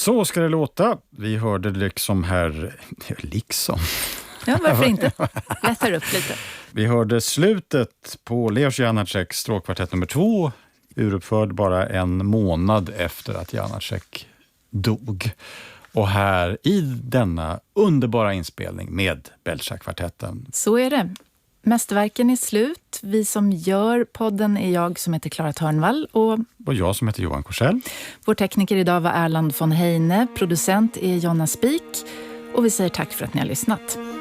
Så ska det låta. Vi hörde liksom här... Liksom... Ja, varför inte? Lättar upp lite. Vi hörde slutet på Leos Janáček stråkkvartett nummer 2, uruppförd bara en månad efter att Janáček dog. Och här i denna underbara inspelning med Belcak-kvartetten. Så är det. Mästerverken är slut. Vi som gör podden är jag som heter Clara Törnvall. Och jag som heter Johan Korsell. Vår tekniker idag var Erland von Heine. Producent är Jonna Spik. Och vi säger tack för att ni har lyssnat.